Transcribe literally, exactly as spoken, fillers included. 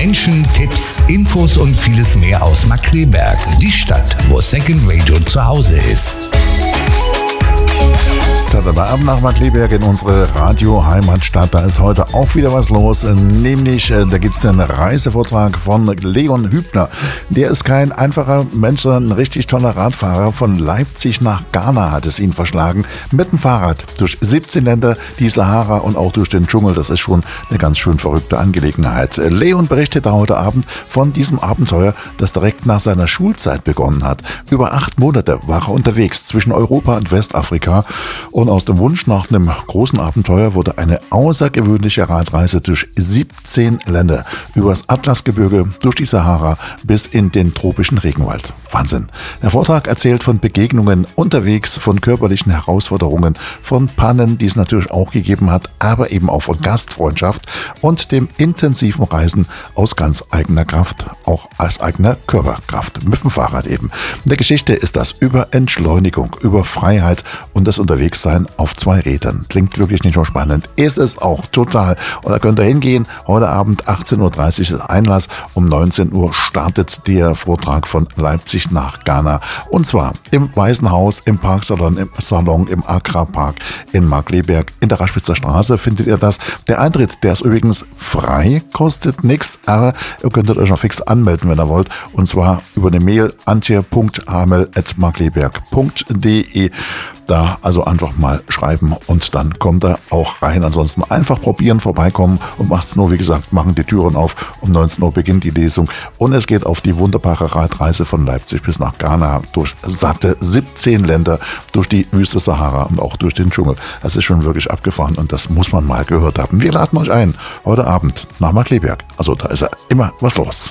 Menschen, Tipps, Infos und vieles mehr aus Markkleeberg, die Stadt, wo Second Radio zu Hause ist. Abend nach Markkleeberg in unsere Radio-Heimatstadt. Da ist heute auch wieder was los, nämlich da gibt es einen Reisevortrag von Leon Hübner. Der ist kein einfacher Mensch, sondern ein richtig toller Radfahrer. Von Leipzig nach Ghana hat es ihn verschlagen. Mit dem Fahrrad durch siebzehn Länder, die Sahara und auch durch den Dschungel. Das ist schon eine ganz schön verrückte Angelegenheit. Leon berichtet da heute Abend von diesem Abenteuer, das direkt nach seiner Schulzeit begonnen hat. Über acht Monate war er unterwegs zwischen Europa und Westafrika. Und aus dem Wunsch nach einem großen Abenteuer wurde eine außergewöhnliche Radreise durch siebzehn Länder, übers Atlasgebirge, durch die Sahara bis in den tropischen Regenwald. Wahnsinn. Der Vortrag erzählt von Begegnungen unterwegs, von körperlichen Herausforderungen, von Pannen, die es natürlich auch gegeben hat, aber eben auch von Gastfreundschaft und dem intensiven Reisen aus ganz eigener Kraft, auch aus eigener Körperkraft, mit dem Fahrrad eben. In der Geschichte ist das über Entschleunigung, über Freiheit und das Unterwegssein auf zwei Rädern. Klingt wirklich nicht nur spannend, ist es auch total. Und da könnt ihr hingehen, heute Abend achtzehn Uhr dreißig ist Einlass, um neunzehn Uhr startet der Vortrag von Leipzig nach Ghana. Und zwar im Weißen Haus, im Parksalon, im Salon, im Accra Park in Markkleeberg. In der Raschwitzer Straße findet ihr das. Der Eintritt, der ist übrigens frei, kostet nichts, aber ihr könntet euch noch fix anmelden, wenn ihr wollt. Und zwar über eine Mail antje punkt hamel at markkleeberg punkt de. Da also einfach mal schreiben und dann kommt er auch rein. Ansonsten einfach probieren, vorbeikommen. Um achtzehn Uhr, wie gesagt, machen die Türen auf. Um neunzehn Uhr beginnt die Lesung. Und es geht auf die wunderbare Radreise von Leipzig bis nach Ghana. Durch satte siebzehn Länder, durch die Wüste Sahara und auch durch den Dschungel. Das ist schon wirklich abgefahren und das muss man mal gehört haben. Wir laden euch ein, heute Abend nach Markkleeberg. Also da ist ja immer was los.